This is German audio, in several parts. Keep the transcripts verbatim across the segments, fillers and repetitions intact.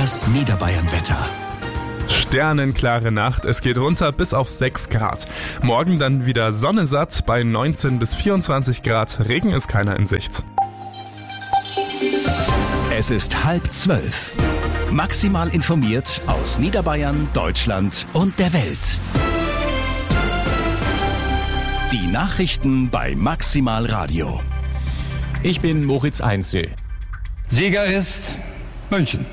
Das Niederbayern-Wetter. Sternenklare Nacht, es geht runter bis auf sechs Grad. Morgen dann wieder Sonne satt bei neunzehn bis vierundzwanzig Grad. Regen ist keiner in Sicht. Es ist halb zwölf. Maximal informiert aus Niederbayern, Deutschland und der Welt. Die Nachrichten bei Maximal Radio. Ich bin Moritz Einzel. Sieger ist München.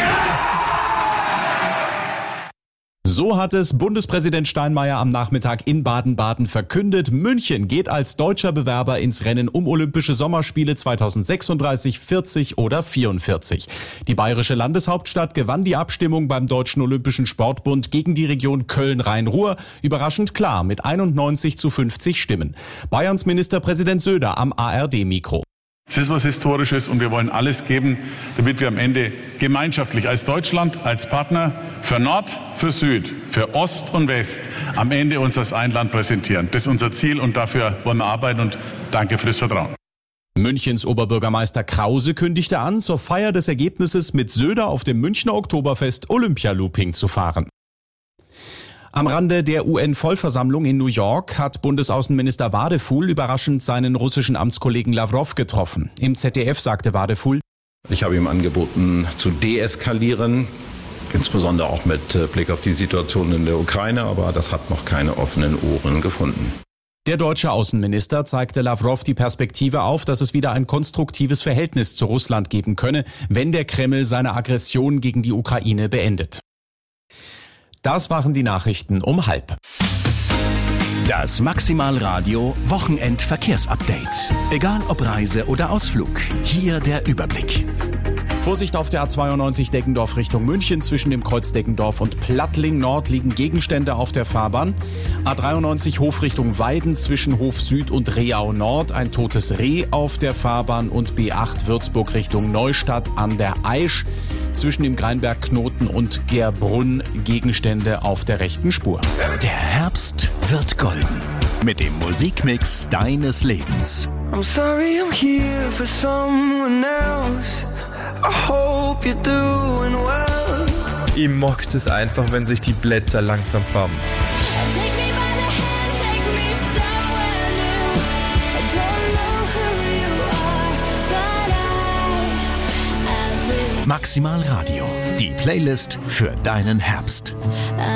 So hat es Bundespräsident Steinmeier am Nachmittag in Baden-Baden verkündet. München geht als deutscher Bewerber ins Rennen um Olympische Sommerspiele zweitausendsechsunddreißig, vierzig oder vierundvierzig. Die bayerische Landeshauptstadt gewann die Abstimmung beim Deutschen Olympischen Sportbund gegen die Region Köln-Rhein-Ruhr. Überraschend klar mit einundneunzig zu fünfzig Stimmen. Bayerns Ministerpräsident Söder am A R D-Mikro. Es ist was Historisches und wir wollen alles geben, damit wir am Ende gemeinschaftlich als Deutschland, als Partner für Nord, für Süd, für Ost und West am Ende uns als ein Land präsentieren. Das ist unser Ziel und dafür wollen wir arbeiten und danke für das Vertrauen. Münchens Oberbürgermeister Krause kündigte an, zur Feier des Ergebnisses mit Söder auf dem Münchner Oktoberfest Olympia-Looping zu fahren. Am Rande der U N-Vollversammlung in New York hat Bundesaußenminister Wadefuhl überraschend seinen russischen Amtskollegen Lawrow getroffen. Im Z D F sagte Wadefuhl: Ich habe ihm angeboten, zu deeskalieren, insbesondere auch mit Blick auf die Situation in der Ukraine, aber das hat noch keine offenen Ohren gefunden. Der deutsche Außenminister zeigte Lawrow die Perspektive auf, dass es wieder ein konstruktives Verhältnis zu Russland geben könne, wenn der Kreml seine Aggression gegen die Ukraine beendet. Das waren die Nachrichten um halb. Das Maximal Radio Wochenend-Verkehrsupdate. Egal ob Reise oder Ausflug, hier der Überblick. Vorsicht auf der A zweiundneunzig Deggendorf Richtung München. Zwischen dem Kreuz Deggendorf und Plattling Nord liegen Gegenstände auf der Fahrbahn. A dreiundneunzig Hof Richtung Weiden zwischen Hof Süd und Rehau Nord. Ein totes Reh auf der Fahrbahn. Und B acht Würzburg Richtung Neustadt an der Aisch. Zwischen dem Greinberg-Knoten und Gerbrunn Gegenstände auf der rechten Spur. Der Herbst wird golden. Mit dem Musikmix deines Lebens. I'm sorry I'm here for someone else. I hope you're doing well. Ich mag es einfach, wenn sich die Blätter langsam färben. Maximal Radio, die Playlist für deinen Herbst.